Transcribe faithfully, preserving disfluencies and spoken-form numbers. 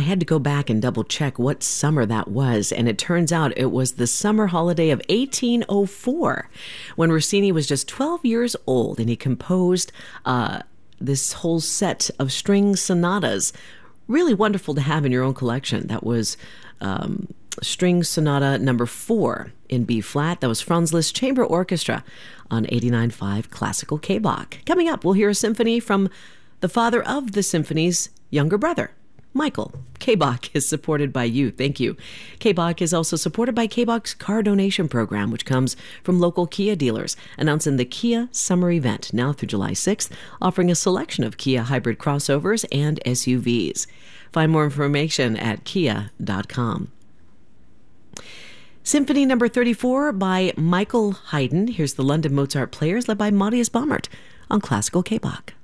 had to go back and double check what summer that was, and it turns out it was the summer holiday of eighteen oh four, when Rossini was just twelve years old, and he composed uh, this whole set of string sonatas. Really wonderful to have in your own collection. That was um, String Sonata number four in B flat. That was Franz Liszt Chamber Orchestra on eighty-nine point five Classical K B O C. Coming up, we'll hear a symphony from the father of the symphony's younger brother, Michael. K B O C is supported by you. Thank you. K B O C is also supported by K B O C's car donation program, which comes from local Kia dealers, announcing the Kia Summer Event now through July sixth, offering a selection of Kia hybrid crossovers and S U Vs. Find more information at kia dot com. Symphony number thirty-four by Michael Haydn. Here's the London Mozart Players, led by Matthias Baumert on Classical K B O C.